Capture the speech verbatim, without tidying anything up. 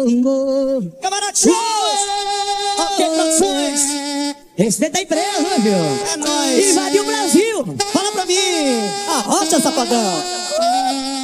Camarote! Ok, Produções! Esse daí tá empresa, viu? É nóis! Invadiu o Brasil! Fala pra mim! Arrocha, safadão!